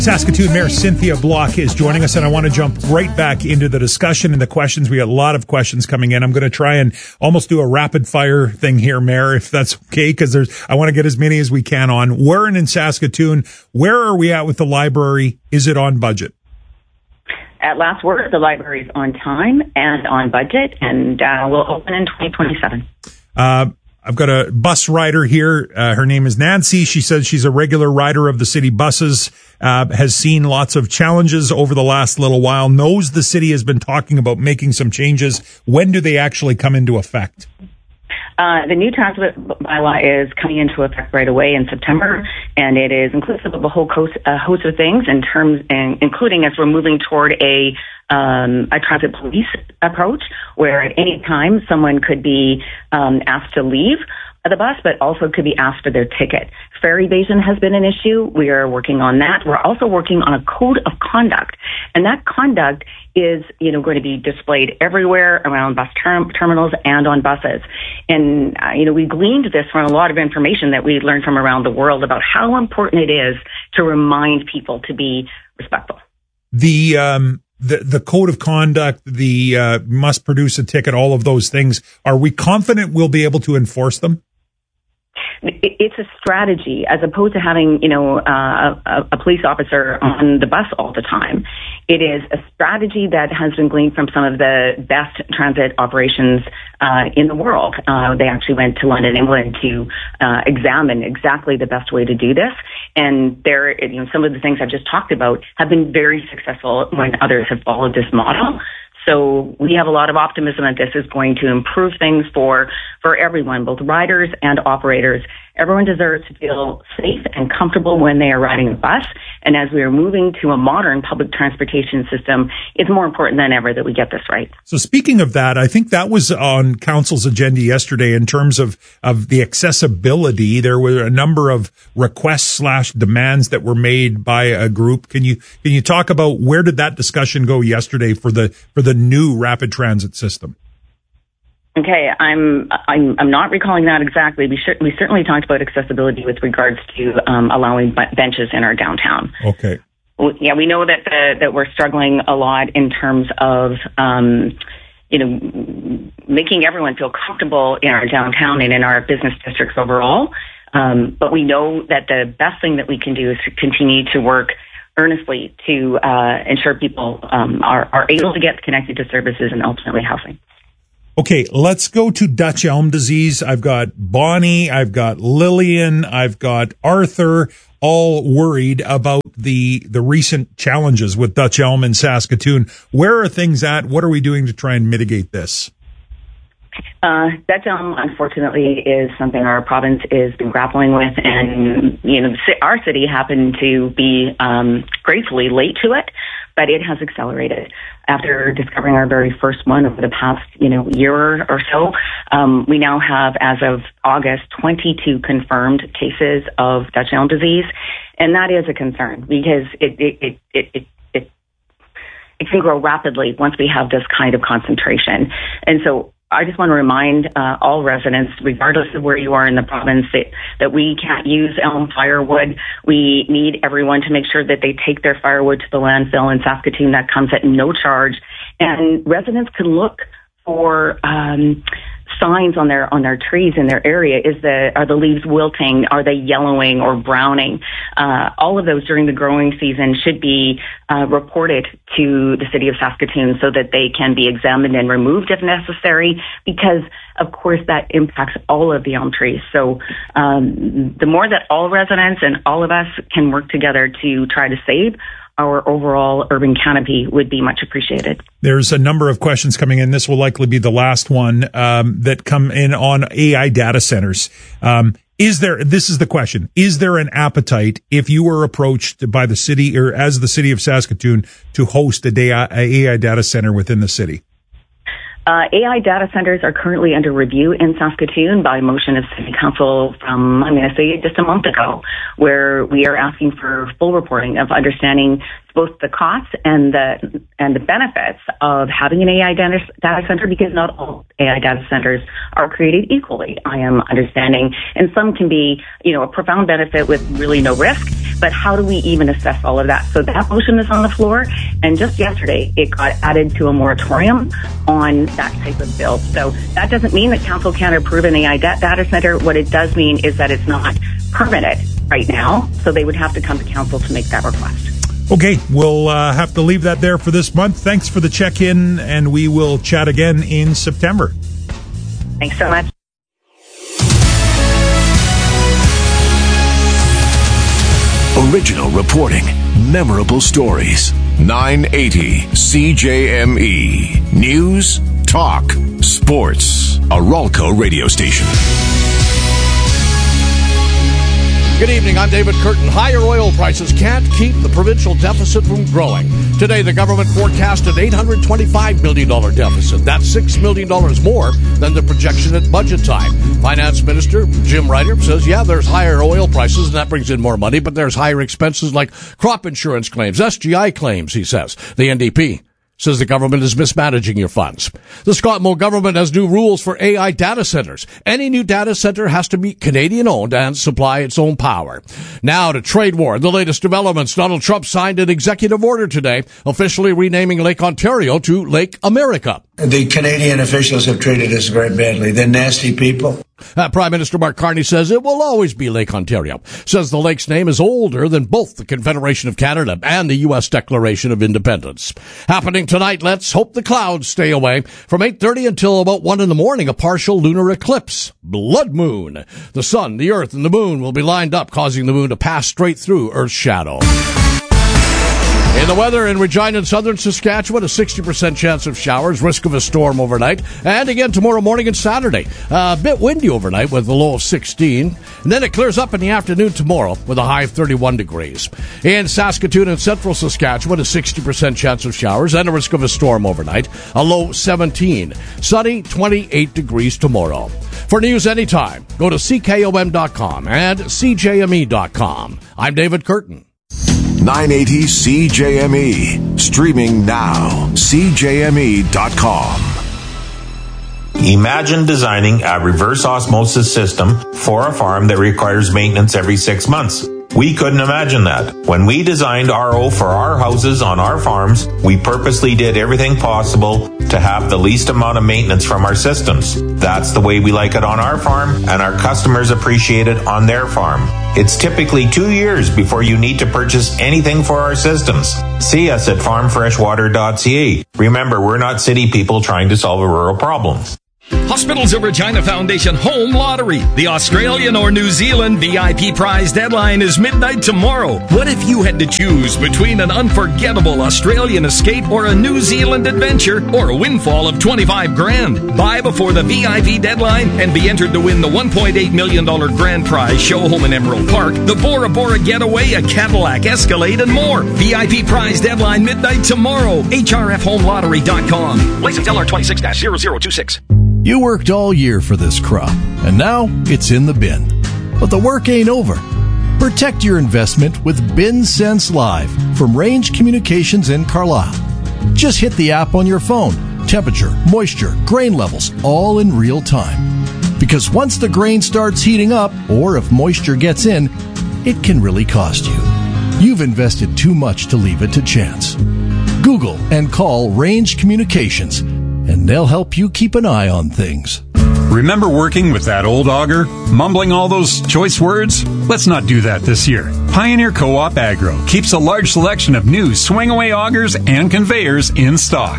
Saskatoon Mayor Cynthia Block is joining us, and I want to jump right back into the discussion and the questions. We got a lot of questions coming in. I'm going to try and almost do a rapid fire thing here, Mayor, if that's okay, because I want to get as many as we can on. We're in Saskatoon. Where are we at with the library? Is it on budget? At last word, the library is on time and on budget, and will open in 2027. I've got a bus rider here. Her name is Nancy. She says she's a regular rider of the city buses, has seen lots of challenges over the last little while, knows the city has been talking about making some changes. When do they actually come into effect? The new transit bylaw is coming into effect right away in September, and it is inclusive of a whole host of things including as we're moving toward a transit police approach, where at any time someone could be asked to leave the bus, but also could be asked for their ticket. Fare evasion has been an issue. We are working on that. We're also working on a code of conduct, and that conduct is, going to be displayed everywhere around bus terminals and on buses. And, we gleaned this from a lot of information that we learned from around the world about how important it is to remind people to be respectful. The code of conduct, must produce a ticket, all of those things. Are we confident we'll be able to enforce them? It's a strategy as opposed to having, a police officer on the bus all the time. It is a strategy that has been gleaned from some of the best transit operations in the world. They actually went to London, England to examine exactly the best way to do this. And some of the things I've just talked about have been very successful when others have followed this model. So we have a lot of optimism that this is going to improve things for everyone, both riders and operators. Everyone deserves to feel safe and comfortable when they are riding a bus. And as we are moving to a modern public transportation system, it's more important than ever that we get this right. So speaking of that, I think that was on Council's agenda yesterday in terms of the accessibility. There were a number of requests/demands that were made by a group. Can you talk about where did that discussion go yesterday for the new rapid transit system? Okay, I'm not recalling that exactly. We certainly talked about accessibility with regards to allowing benches in our downtown. Okay. Yeah, we know that we're struggling a lot in terms of making everyone feel comfortable in our downtown and in our business districts overall. But we know that the best thing that we can do is to continue to work earnestly to ensure people are able to get connected to services and ultimately housing. Okay, let's go to Dutch elm disease. I've got Bonnie, I've got Lillian, I've got Arthur, all worried about the recent challenges with Dutch elm in Saskatoon. Where are things at? What are we doing to try and mitigate this? Dutch elm, unfortunately, is something our province has been grappling with, and our city happened to be gratefully late to it, but it has accelerated. After discovering our very first one over the past year or so, we now have, as of August, 22 confirmed cases of Dutch elm disease, and that is a concern because it can grow rapidly once we have this kind of concentration, and so I just want to remind all residents, regardless of where you are in the province, that we can't use elm firewood. We need everyone to make sure that they take their firewood to the landfill in Saskatoon. That comes at no charge. And residents can look for signs on their trees in their area. Are the leaves wilting? Are they yellowing or browning? All of those during the growing season should be reported to the city of Saskatoon so that they can be examined and removed if necessary, because of course that impacts all of the elm trees. So the more that all residents and all of us can work together to try to save our overall urban canopy would be much appreciated. There's a number of questions coming in. This will likely be the last one that come in on AI data centers. This is the question, is there an appetite if you were approached by the city or as the city of Saskatoon to host a AI data center within the city? AI data centers are currently under review in Saskatoon by motion of City Council from, I'm going to say, just a month ago, where we are asking for full reporting of understanding both the costs and the benefits of having an AI data center, because not all AI data centers are created equally, I am understanding. And some can be, a profound benefit with really no risk. But how do we even assess all of that? So that motion is on the floor. And just yesterday, it got added to a moratorium on that type of build. So that doesn't mean that council can't approve an AI data center. What it does mean is that it's not permitted right now. So they would have to come to council to make that request. Okay, we'll have to leave that there for this month. Thanks for the check-in, and we will chat again in September. Thanks so much. Original reporting, memorable stories. 980 CJME. News, talk, sports. A Ralco radio station. Good evening, I'm David Curtin. Higher oil prices can't keep the provincial deficit from growing. Today, the government forecast an $825 million deficit. That's $6 million more than the projection at budget time. Finance Minister Jim Ryder says, there's higher oil prices, and that brings in more money, but there's higher expenses like crop insurance claims, SGI claims, he says. The NDP says the government is mismanaging your funds. The Scott Moe government has new rules for AI data centers. Any new data center has to be Canadian-owned and supply its own power. Now to trade war. The latest developments. Donald Trump signed an executive order today, officially renaming Lake Ontario to Lake America. The Canadian officials have treated us very badly. They're nasty people. Prime Minister Mark Carney says it will always be Lake Ontario. Says the lake's name is older than both the Confederation of Canada and the U.S. Declaration of Independence. Happening tonight, let's hope the clouds stay away. From 8:30 until about 1 in the morning, a partial lunar eclipse. Blood moon. The sun, the earth, and the moon will be lined up, causing the moon to pass straight through Earth's shadow. In the weather in Regina and southern Saskatchewan, a 60% chance of showers, risk of a storm overnight, and again tomorrow morning and Saturday. A bit windy overnight with a low of 16, and then it clears up in the afternoon tomorrow with a high of 31 degrees. In Saskatoon and central Saskatchewan, a 60% chance of showers and a risk of a storm overnight, a low 17. Sunny, 28 degrees tomorrow. For news anytime, go to CKOM.com and CJME.com. I'm David Curtin. 980 CJME. Streaming now. CJME.com. Imagine designing a reverse osmosis system for a farm that requires maintenance every 6 months. We couldn't imagine that. When we designed RO for our houses on our farms, we purposely did everything possible to have the least amount of maintenance from our systems. That's the way we like it on our farm, and our customers appreciate it on their farm. It's typically 2 years before you need to purchase anything for our systems. See us at farmfreshwater.ca. Remember, we're not city people trying to solve a rural problem. Hospitals of Regina Foundation Home Lottery. The Australian or New Zealand VIP prize deadline is midnight tomorrow. What if you had to choose between an unforgettable Australian escape or a New Zealand adventure or a windfall of $25,000? Buy before the VIP deadline and be entered to win the $1.8 million grand prize show home in Emerald Park, the Bora Bora getaway, a Cadillac Escalade, and more. VIP prize deadline midnight tomorrow. HRFHomeLottery.com. License LR 26-0026. You worked all year for this crop, and now it's in the bin. But the work ain't over. Protect your investment with BinSense Live from Range Communications in Carlisle. Just hit the app on your phone. Temperature, moisture, grain levels, all in real time. Because once the grain starts heating up, or if moisture gets in, it can really cost you. You've invested too much to leave it to chance. Google and call Range Communications, and they'll help you keep an eye on things. Remember working with that old auger? Mumbling all those choice words? Let's not do that this year. Pioneer Co-op Agro keeps a large selection of new swing-away augers and conveyors in stock.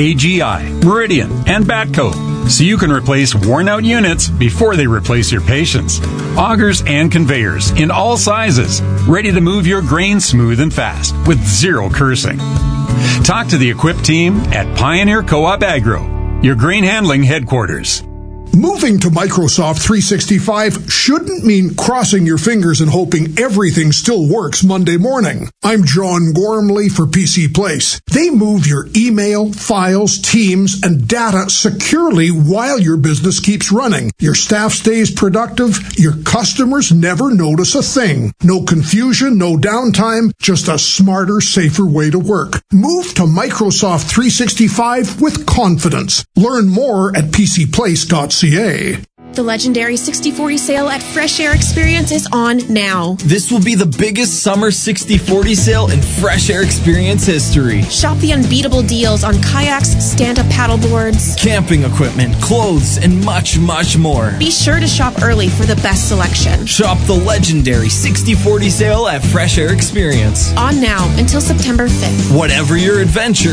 AGI, Meridian, and Batco. So you can replace worn-out units before they replace your patience. Augers and conveyors in all sizes, ready to move your grain smooth and fast with zero cursing. Talk to the equipped team at Pioneer Co-op Agro, your grain handling headquarters. Moving to Microsoft 365 shouldn't mean crossing your fingers and hoping everything still works Monday morning. I'm John Gormley for PC Place. They move your email, files, teams, and data securely while your business keeps running. Your staff stays productive. Your customers never notice a thing. No confusion, no downtime, just a smarter, safer way to work. Move to Microsoft 365 with confidence. Learn more at PCPlace.ca. The legendary 60/40 sale at Fresh Air Experience is on now. This will be the biggest summer 60/40 sale in Fresh Air Experience history. Shop the unbeatable deals on kayaks, stand-up paddleboards, camping equipment, clothes, and much, much more. Be sure to shop early for the best selection. Shop the legendary 60/40 sale at Fresh Air Experience. On now until September 5th. Whatever your adventure,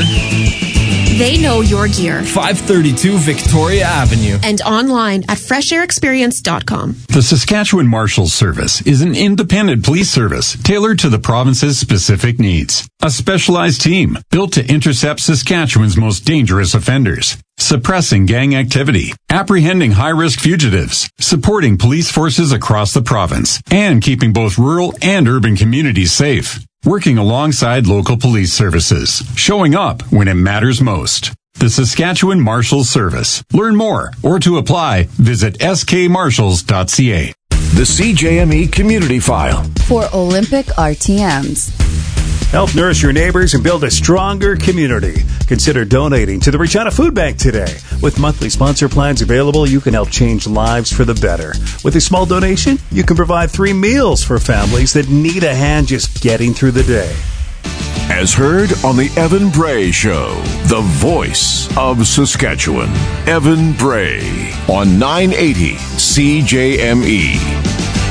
they know your gear. 532 Victoria Avenue. And online at freshairexperience.com. The Saskatchewan Marshals Service is an independent police service tailored to the province's specific needs. A specialized team built to intercept Saskatchewan's most dangerous offenders, suppressing gang activity, apprehending high-risk fugitives, supporting police forces across the province, and keeping both rural and urban communities safe. Working alongside local police services, showing up when it matters most. The Saskatchewan Marshals Service. Learn more or to apply, visit skmarshals.ca. The CJME Community File. For Olympic RTMs. Help nourish your neighbors and build a stronger community. Consider donating to the Regina Food Bank today. With monthly sponsor plans available, you can help change lives for the better. With a small donation, you can provide 3 meals for families that need a hand just getting through the day. As heard on the Evan Bray Show, the voice of Saskatchewan. Evan Bray on 980 CJME.